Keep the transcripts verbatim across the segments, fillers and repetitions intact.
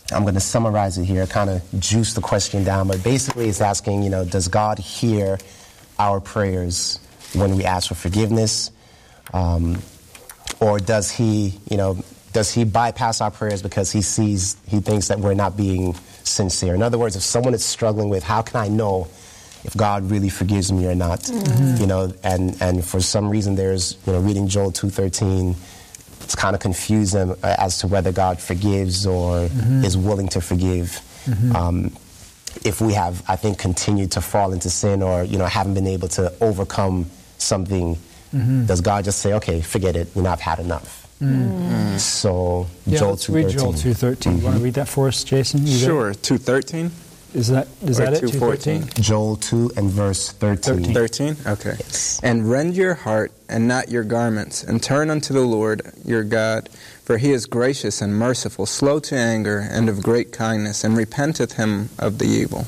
I'm going to summarize it here, kind of juice the question down, but basically it's asking, you know, does God hear our prayers when we ask for forgiveness? Um, or does he, you know, does he bypass our prayers because he sees, he thinks that we're not being sincere? In other words, if someone is struggling with, how can I know if God really forgives me or not? Mm-hmm. You know, and, and for some reason there's, you know, reading Joel two thirteen, it's kind of confuse them as to whether God forgives or mm-hmm. is willing to forgive. Mm-hmm. Um, if we have, I think, continued to fall into sin or, you know, haven't been able to overcome something, mm-hmm. does God just say, okay, forget it, you know, I've had enough? Mm-hmm. So, yeah, Joel let's two thirteen. read Joel two thirteen. Mm-hmm. You want to read that for us, Jason? You sure, two thirteen. Is that is or that it? two fourteen. Joel two and verse thirteen. thirteen? Okay. Yes. And rend your heart and not your garments, and turn unto the Lord your God, for he is gracious and merciful, slow to anger, and of great kindness, and repenteth him of the evil.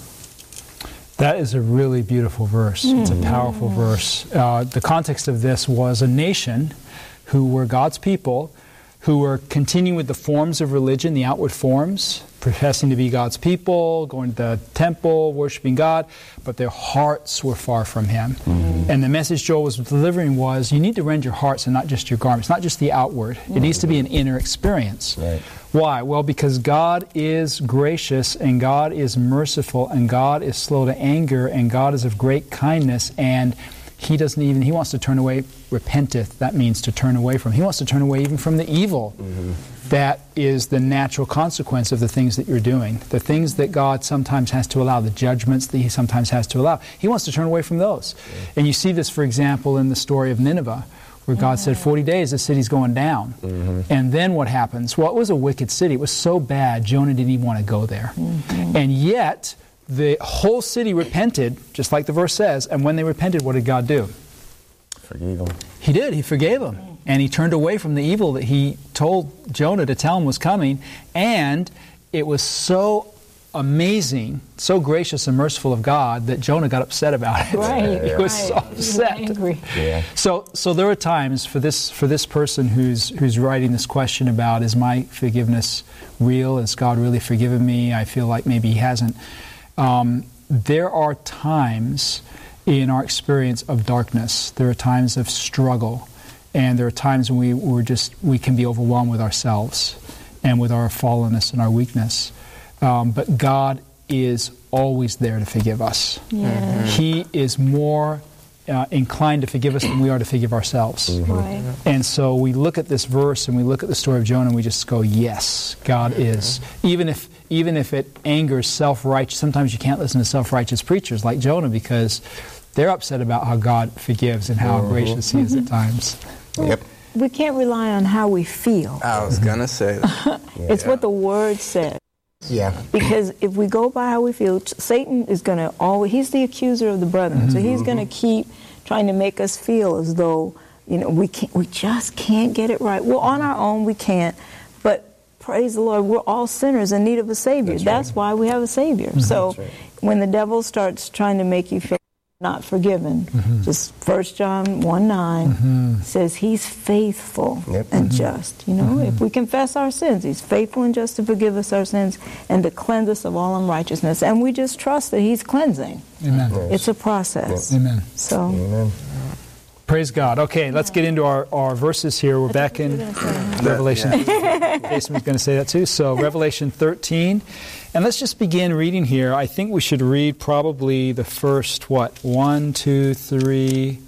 That is a really beautiful verse. Mm. It's a powerful verse. Uh, the context of this was a nation who were God's people, who were continuing with the forms of religion, the outward forms, professing to be God's people, going to the temple, worshiping God, but their hearts were far from Him. Mm-hmm. And the message Joel was delivering was, you need to rend your hearts and not just your garments, not just the outward. Mm-hmm. It needs to be an inner experience. Right. Why? Well, because God is gracious, and God is merciful, and God is slow to anger, and God is of great kindness, and He doesn't even, He wants to turn away, repenteth, that means to turn away from. He wants to turn away even from the evil. Mm-hmm. That is the natural consequence of the things that you're doing. The things that God sometimes has to allow, the judgments that He sometimes has to allow. He wants to turn away from those. Yeah. And you see this, for example, in the story of Nineveh, where God mm-hmm. said, forty days, the city's going down. Mm-hmm. And then what happens? Well, it was a wicked city. It was so bad, Jonah didn't even want to go there. Mm-hmm. And yet, the whole city repented, just like the verse says, and when they repented, what did God do? Forgave them. He did. He forgave them. And He turned away from the evil that He told Jonah to tell him was coming. And it was so amazing, so gracious and merciful of God that Jonah got upset about it. Right. He was right. so upset. He was angry. Yeah. So, so there are times for this for this person who's who's writing this question about, is my forgiveness real? Has God really forgiven me? I feel like maybe He hasn't. Um, there are times in our experience of darkness. There are times of struggle, and there are times when we we're just we can be overwhelmed with ourselves and with our fallenness and our weakness. Um, but God is always there to forgive us. Yes. He is more uh, inclined to forgive us than we are to forgive ourselves. Mm-hmm. Right. And so we look at this verse and we look at the story of Jonah and we just go, yes, God is. Even if even if it angers self-righteous, sometimes you can't listen to self-righteous preachers like Jonah because they're upset about how God forgives and how mm-hmm. gracious He is at times. Yep. We can't rely on how we feel. I was going to say that. Yeah. It's what the Word says. Yeah. Because if we go by how we feel, Satan is going to always, he's the accuser of the brethren. Mm-hmm. So he's going to keep trying to make us feel as though, you know, we can't, we just can't get it right. Well, on our own we can't, but praise the Lord, we're all sinners in need of a Savior. That's, That's right. why we have a Savior. Mm-hmm. So right. when the devil starts trying to make you feel not forgiven, mm-hmm. just First John one nine mm-hmm. says He's faithful yep. and mm-hmm. just. You know, mm-hmm. if we confess our sins, He's faithful and just to forgive us our sins and to cleanse us of all unrighteousness. And we just trust that He's cleansing. Amen. Yes. It's a process. Yep. Amen. So, Amen. Praise God. Okay, let's get into our, our verses here. We're back in Revelation. Jason was going to say that too. So Revelation thirteen. And let's just begin reading here. I think we should read probably the first, what, one, two, three,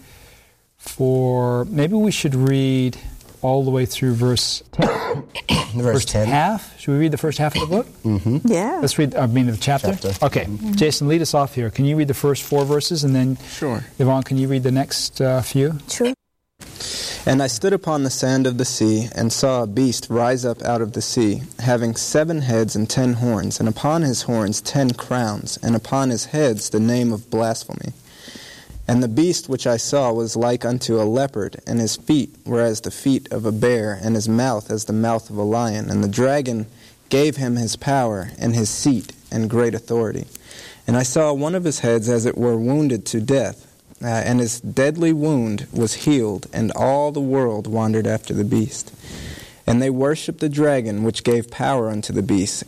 four. Maybe we should read all the way through verse ten. Verse first ten. half. Should we read the first half of the book? Mm-hmm. Yeah. Let's read, I mean, the chapter? Chapter. Okay. Mm-hmm. Jason, lead us off here. Can you read the first four verses? And then, sure. Yvonne, can you read the next uh, few? Sure. And I stood upon the sand of the sea, and saw a beast rise up out of the sea, having seven heads and ten horns, and upon his horns ten crowns, and upon his heads the name of blasphemy. And the beast which I saw was like unto a leopard, and his feet were as the feet of a bear, and his mouth as the mouth of a lion. And the dragon gave him his power, and his seat, and great authority. And I saw one of his heads as it were wounded to death, Uh, and his deadly wound was healed, and all the world wandered after the beast. And they worshipped the dragon, which gave power unto the beast,